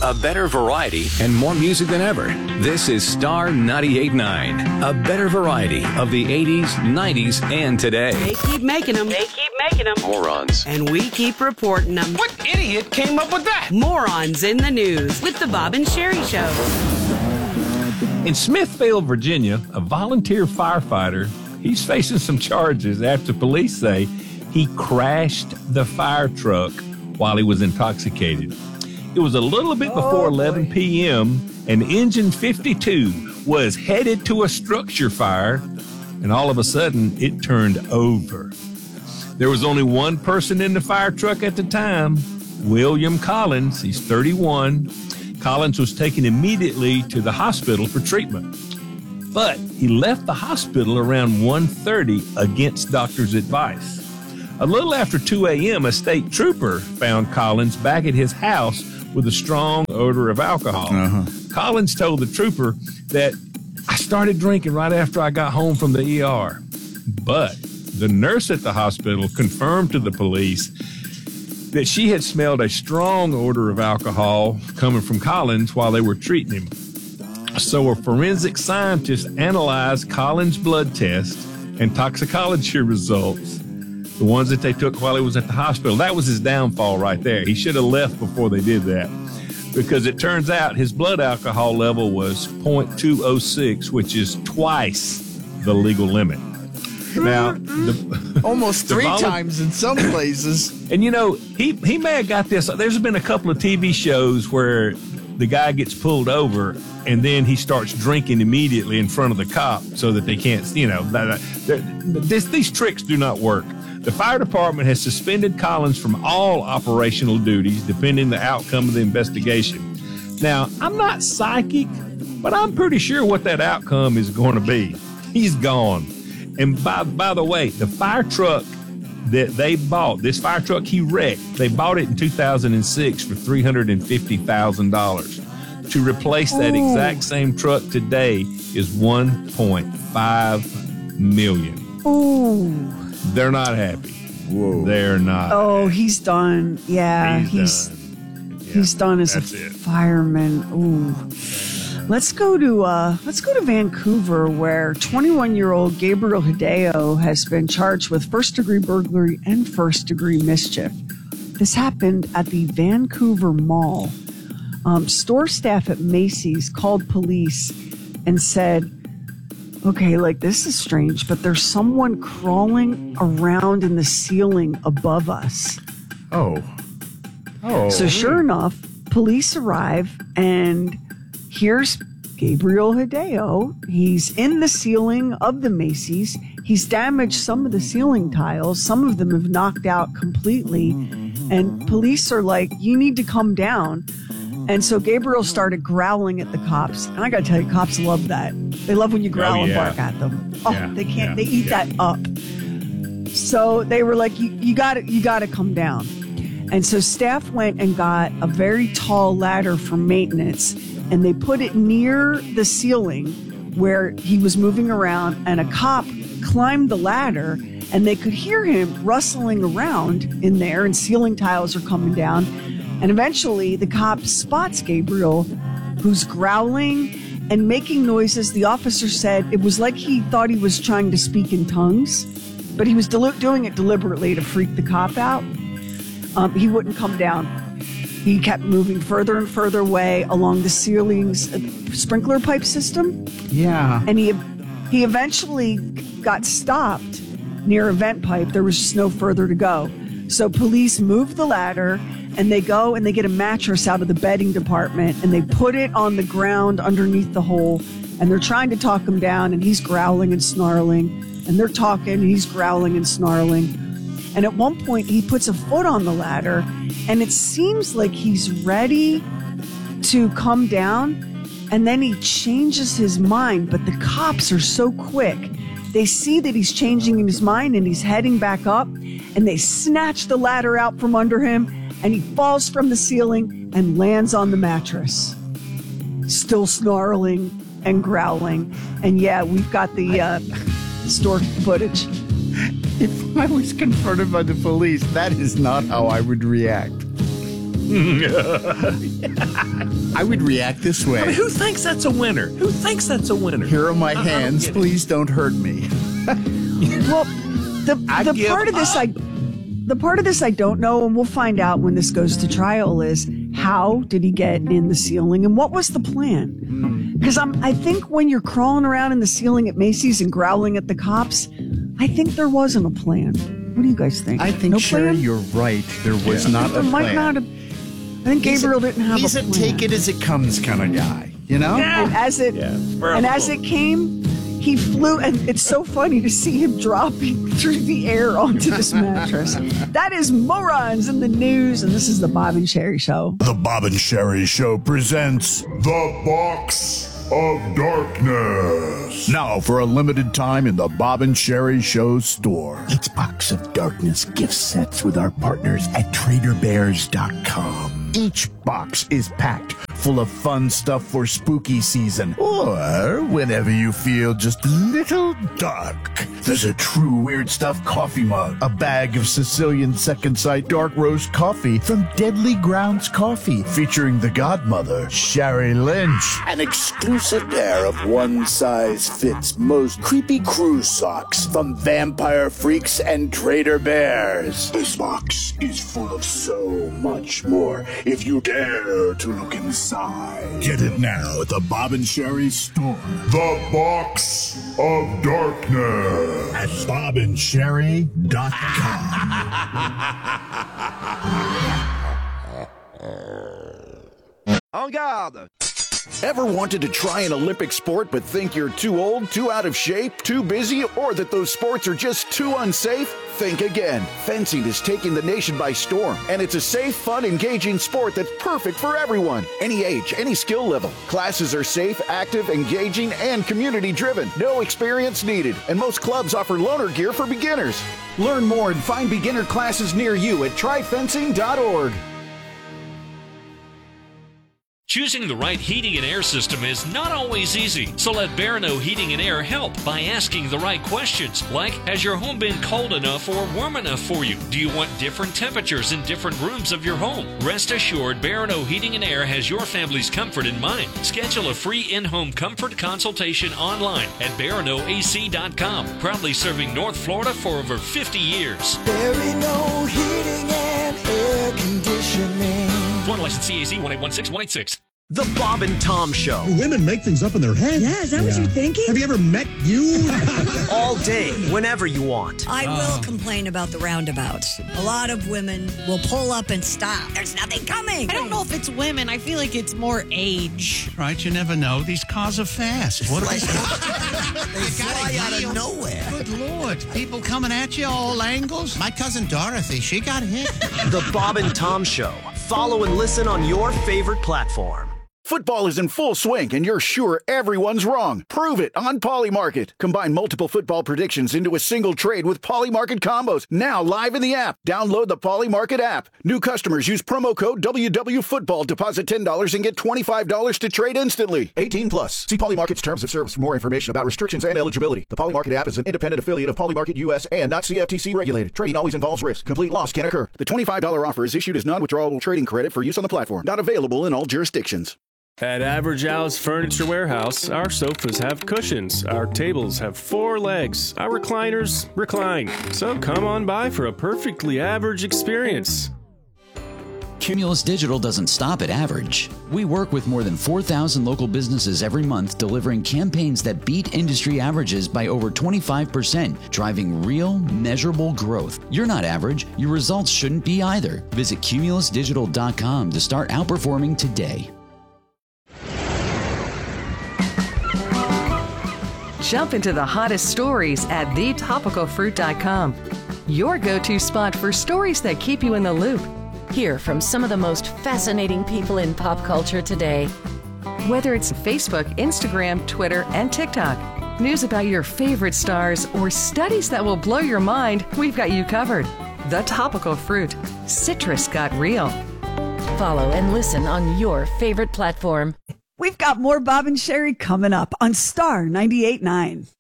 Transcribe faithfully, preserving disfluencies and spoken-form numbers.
a better variety, and more music than ever. This is Star ninety-eight point nine, a better variety of the eighties, nineties, and today. They keep making them. They keep making them. Morons. And we keep reporting them. What idiot came up with that? Morons in the News with the Bob and Sherry Show. In Smithfield, Virginia, a volunteer firefighter, he's facing some charges after police say he crashed the fire truck while he was intoxicated. It was a little bit before oh, eleven p.m., and engine fifty-two was headed to a structure fire, and all of a sudden, it turned over. There was only one person in the fire truck at the time, William Collins. He's thirty-one. Collins was taken immediately to the hospital for treatment. But he left the hospital around one thirty against doctor's advice. A little after two a.m., a state trooper found Collins back at his house with a strong odor of alcohol. Uh-huh. Collins told the trooper that, I started drinking right after I got home from the E R. But the nurse at the hospital confirmed to the police that she had smelled a strong odor of alcohol coming from Collins while they were treating him. So a forensic scientist analyzed Collins' blood test and toxicology results, the ones that they took while he was at the hospital. That was his downfall right there. He should have left before they did that, because it turns out his blood alcohol level was point two oh six, which is twice the legal limit. Now, the, almost three volu- times in some places. And, you know, he, he may have got this. There's been a couple of T V shows where the guy gets pulled over and then he starts drinking immediately in front of the cop so that they can't, you know, this, these tricks do not work. The fire department has suspended Collins from all operational duties, depending the outcome of the investigation. Now, I'm not psychic, but I'm pretty sure what that outcome is going to be. He's gone. And by, by the way, the fire truck that they bought, this fire truck he wrecked, they bought it in two thousand six for three hundred fifty thousand dollars. To replace that Ooh. exact same truck today is one point five million dollars. Ooh. They're not happy. Whoa. They're not. Oh, happy. He's done. Yeah, he's he's done, yeah, he's done as a it. fireman. Ooh. Let's go to uh, let's go to Vancouver, where twenty-one-year-old Gabriel Hideo has been charged with first-degree burglary and first-degree mischief. This happened at the Vancouver Mall. Um, store staff at Macy's called police and said, okay, like, this is strange, but there's someone crawling around in the ceiling above us. Oh. Oh. So sure enough, police arrive, and here's Gabriel Hideo. He's in the ceiling of the Macy's. He's damaged some of the ceiling tiles. Some of them have knocked out completely. And police are like, you need to come down. And so Gabriel started growling at the cops. And I got to tell you, cops love that. They love when you growl oh, yeah. and bark at them. Oh, yeah, they can't, yeah, they eat yeah. that up. So they were like, you, you gotta, you gotta come down. And so staff went and got a very tall ladder for maintenance, and they put it near the ceiling where he was moving around, and a cop climbed the ladder, and they could hear him rustling around in there, and ceiling tiles are coming down. And eventually the cop spots Gabriel, who's growling and making noises. The officer said it was like he thought he was trying to speak in tongues, but he was del- doing it deliberately to freak the cop out. Um, he wouldn't come down. He kept moving further and further away along the ceiling's uh, sprinkler pipe system. Yeah. And he he eventually got stopped near a vent pipe. There was just no further to go. So police moved the ladder, and they go and they get a mattress out of the bedding department, and they put it on the ground underneath the hole, and they're trying to talk him down, and he's growling and snarling, and they're talking, and he's growling and snarling. And at one point, he puts a foot on the ladder, and it seems like he's ready to come down, and then he changes his mind, but the cops are so quick. They see that he's changing his mind, and he's heading back up, and they snatch the ladder out from under him, and he falls from the ceiling and lands on the mattress, still snarling and growling. And yeah, we've got the uh, store footage. If I was confronted by the police, that is not how I would react. I would react this way. I mean, who thinks that's a winner? Who thinks that's a winner? Here are my I- I don't hands. get it. Please don't hurt me. Well, the I the give part of this I the part of this I don't know, and we'll find out when this goes to trial, is how did he get in the ceiling and what was the plan? Because I'm I think when you're crawling around in the ceiling at Macy's and growling at the cops, I think there wasn't a plan. What do you guys think? I think, no Sherry, plan? you're right. There was not There a might plan. not have. I think He's a- Gabriel didn't have He's a a, plan. take it as it comes kind of guy, you know? And as it Yeah, and as it came, he flew, and it's so funny to see him dropping through the air onto this mattress. That is Morons in the News, and this is the Bob and Sherry Show. The Bob and Sherry Show presents The Box of Darkness. Now, for a limited time in the Bob and Sherry Show store. It's Box of Darkness gift sets with our partners at Trader Bears dot com. Each box is packed full of fun stuff for spooky season, or whenever you feel just a little dark. There's a true weird stuff coffee mug, a bag of Sicilian Second Sight dark roast coffee from Deadly Grounds Coffee, featuring the godmother, Sherry Lynch. An exclusive pair of one-size-fits most creepy cruise socks from Vampire Freaks and Trader Bears. This box is full of so much more if you dare to look inside. Get it now at the Bob and Sherry store. The Box of Darkness at bob and sherry dot com. En garde! Ever wanted to try an Olympic sport but think you're too old, too out of shape, too busy, or that those sports are just too unsafe? Think again. Fencing is taking the nation by storm, and it's a safe, fun, engaging sport that's perfect for everyone. Any age, any skill level. Classes are safe, active, engaging, and community-driven. No experience needed, and most clubs offer loaner gear for beginners. Learn more and find beginner classes near you at try fencing dot org. Choosing the right heating and air system is not always easy, so let Barano Heating and Air help by asking the right questions, like, has your home been cold enough or warm enough for you? Do you want different temperatures in different rooms of your home? Rest assured, Barano Heating and Air has your family's comfort in mind. Schedule a free in-home comfort consultation online at barano A C dot com, proudly serving North Florida for over fifty years. Barano Heating and Air Conditioning. Florida license C A C one eight one six one eight six. The Bob and Tom Show. Women make things up in their head. Yeah, is that yeah. what you're thinking? Have you ever met you? All day, whenever you want. I will uh. complain about the roundabouts. A lot of women will pull up and stop. There's nothing coming. I don't know if it's women. I feel like it's more age. Right, you never know. These cars are fast. What are they? They fly out of nowhere. Good Lord. People coming at you all angles. My cousin Dorothy, she got hit. The Bob and Tom Show. Follow and listen on your favorite platform. Football is in full swing, and you're sure everyone's wrong. Prove it on Polymarket. Combine multiple football predictions into a single trade with Polymarket combos. Now live in the app. Download the Polymarket app. New customers use promo code W W Football. Deposit ten dollars and get twenty-five dollars to trade instantly. eighteen plus. See Polymarket's terms of service for more information about restrictions and eligibility. The Polymarket app is an independent affiliate of Polymarket U S and not C F T C regulated. Trading always involves risk. Complete loss can occur. The twenty-five dollars offer is issued as non-withdrawable trading credit for use on the platform. Not available in all jurisdictions. At Average Al's Furniture Warehouse, our sofas have cushions, our tables have four legs, our recliners recline. So come on by for a perfectly average experience. Cumulus Digital doesn't stop at average. We work with more than four thousand local businesses every month, delivering campaigns that beat industry averages by over twenty-five percent, driving real, measurable growth. You're not average. Your results shouldn't be either. Visit cumulus digital dot com to start outperforming today. Jump into the hottest stories at the topical fruit dot com. Your go-to spot for stories that keep you in the loop. Hear from some of the most fascinating people in pop culture today. Whether it's Facebook, Instagram, Twitter, and TikTok, news about your favorite stars, or studies that will blow your mind, we've got you covered. The Topical Fruit. Citrus got real. Follow and listen on your favorite platform. We've got more Bob and Sherry coming up on Star ninety-eight point nine.